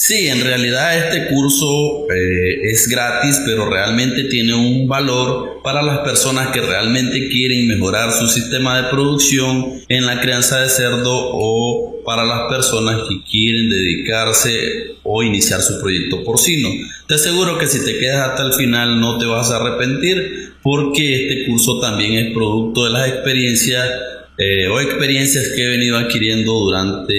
Sí, en realidad este curso es gratis, pero realmente tiene un valor para las personas que realmente quieren mejorar su sistema de producción en la crianza de cerdo, o para las personas que quieren dedicarse o iniciar su proyecto porcino. Te aseguro que si te quedas hasta el final no te vas a arrepentir, porque este curso también es producto de las experiencias que he venido adquiriendo durante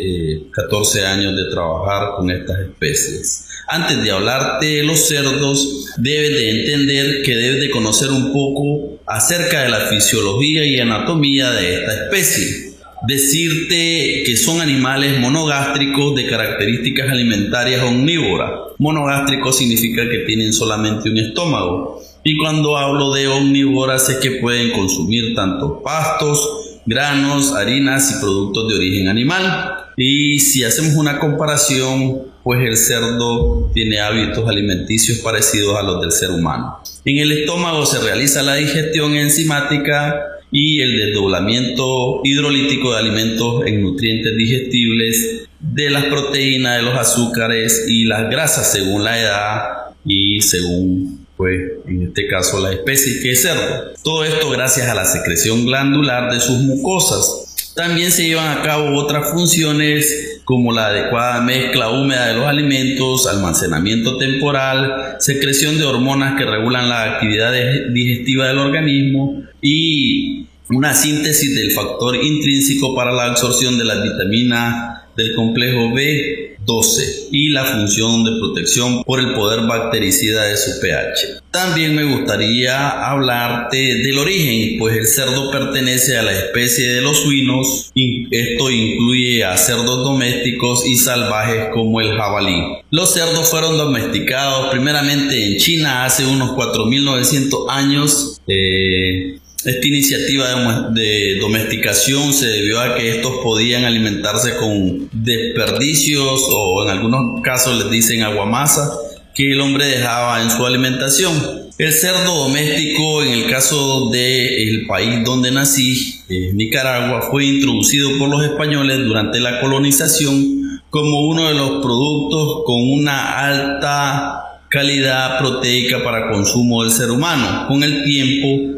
14 años de trabajar con estas especies. Antes de hablarte de los cerdos, debes de entender que debes de conocer un poco acerca de la fisiología y anatomía de esta especie. Decirte que son animales monogástricos de características alimentarias omnívoras. Monogástrico significa que tienen solamente un estómago. Y cuando hablo de omnívoras es que pueden consumir tanto pastos, granos, harinas y productos de origen animal. Y si hacemos una comparación, pues el cerdo tiene hábitos alimenticios parecidos a los del ser humano. En el estómago se realiza la digestión enzimática y el desdoblamiento hidrolítico de alimentos en nutrientes digestibles, de las proteínas, de los azúcares y las grasas según la edad y según, pues, en este caso la especie que es cerdo. Todo esto gracias a la secreción glandular de sus mucosas. También se llevan a cabo otras funciones como la adecuada mezcla húmeda de los alimentos, almacenamiento temporal, secreción de hormonas que regulan la actividad digestiva del organismo y una síntesis del factor intrínseco para la absorción de las vitaminas del complejo B12 y la función de protección por el poder bactericida de su pH. También me gustaría hablarte del origen, pues el cerdo pertenece a la especie de los suinos, y esto incluye a cerdos domésticos y salvajes como el jabalí. Los cerdos fueron domesticados primeramente en China hace unos 4.900 años. Esta iniciativa de domesticación se debió a que estos podían alimentarse con desperdicios, o en algunos casos les dicen aguamasa, que el hombre dejaba en su alimentación. El cerdo doméstico, en el caso del país donde nací, Nicaragua, fue introducido por los españoles durante la colonización como uno de los productos con una alta calidad proteica para consumo del ser humano. Con el tiempo,